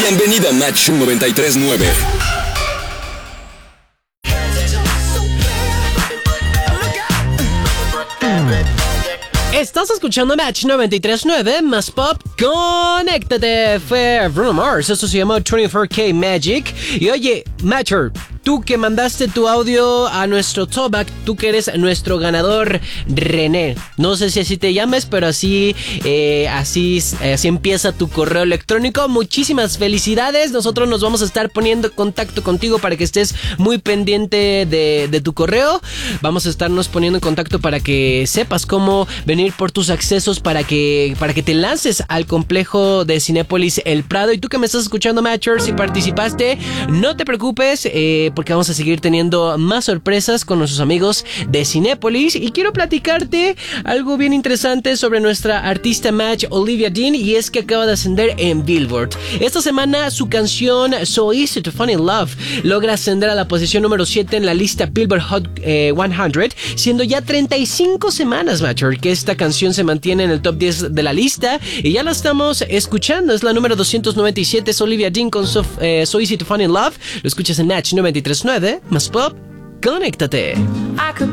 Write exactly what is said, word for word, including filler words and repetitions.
Bienvenida a Match noventa y tres nueve. Estás escuchando Match noventa y tres nueve más pop. Conéctate. Fue Bruno Mars. Esto se llamó veinticuatro K Magic. Y oye, Matcher, tú que mandaste tu audio a nuestro Talkback, tú que eres nuestro ganador, René. No sé si así te llames, pero así, eh, así, así empieza tu correo electrónico. Muchísimas felicidades. Nosotros nos vamos a estar poniendo en contacto contigo para que estés muy pendiente de, de tu correo. Vamos a estarnos poniendo en contacto para que sepas cómo venir por tus accesos para que, para que te lances al complejo de Cinépolis El Prado. Y tú que me estás escuchando, Matcher, si participaste, no te preocupes, eh, porque vamos a seguir teniendo más sorpresas con nuestros amigos de Cinépolis. Y quiero platicarte algo bien interesante sobre nuestra artista Match, Olivia Dean, y es que acaba de ascender en Billboard. Esta semana su canción So Easy to Fall in Love logra ascender a la posición número siete en la lista Billboard Hot eh, cien, siendo ya treinta y cinco semanas, Matcher, que esta canción se mantiene en el top diez de la lista y ya la estamos escuchando. Es la número doscientos noventa y siete, es Olivia Dean con So, eh, So Easy to Fall in Love. Lo escuchas en Match noventa y tres nueve más pop. Conéctate.